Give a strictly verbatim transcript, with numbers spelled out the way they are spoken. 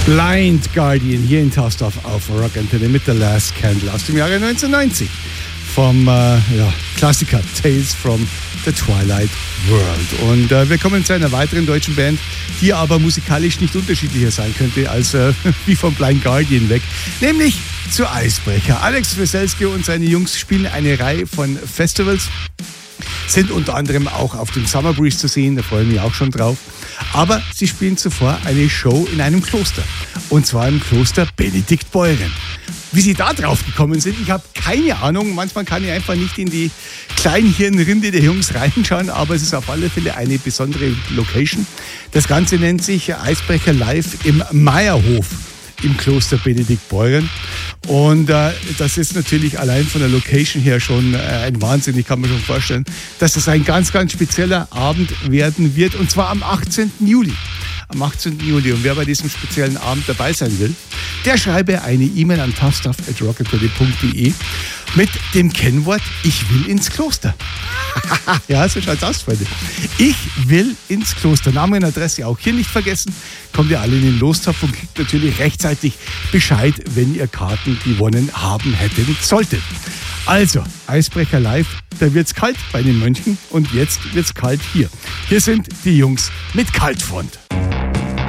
Blind Guardian hier in Tausdorf auf Rock Antenne mit The Last Candle aus dem Jahre neunzehnhundertneunzig vom äh, ja, Klassiker Tales from the Twilight World. Und äh, wir kommen zu einer weiteren deutschen Band, die aber musikalisch nicht unterschiedlicher sein könnte als äh, wie vom Blind Guardian weg, nämlich zu Eisbrecher. Alex Weselski und seine Jungs spielen eine Reihe von Festivals, sind unter anderem auch auf dem Summer Breeze zu sehen, da freue ich mich auch schon drauf. Aber sie spielen zuvor eine Show in einem Kloster. Und zwar im Kloster Benediktbeuern. Wie sie da drauf gekommen sind, ich habe keine Ahnung. Manchmal kann ich einfach nicht in die Kleinhirnrinde der Jungs reinschauen, aber es ist auf alle Fälle eine besondere Location. Das Ganze nennt sich Eisbrecher Live im Meierhof im Kloster Benediktbeuern. Und äh, das ist natürlich allein von der Location her schon äh, ein Wahnsinn. Ich kann mir schon vorstellen, dass das ein ganz, ganz spezieller Abend werden wird. Und zwar am achtzehnten Juli. Am achtzehnten Juli. Und wer bei diesem speziellen Abend dabei sein will, der schreibe eine E-Mail an tausdorf at rockantenne punkt de mit dem Kennwort Ich will ins Kloster. Ja, so schaut's aus, Freunde. Ich will ins Kloster. Name und Adresse auch hier nicht vergessen. Kommt ihr alle in den Lostopf und kriegt natürlich rechtzeitig Bescheid, wenn ihr Karten gewonnen haben hättet solltet. Also, Eisbrecher Live, da wird's kalt bei den Mönchen und jetzt wird's kalt hier. Hier sind die Jungs mit Kaltfront.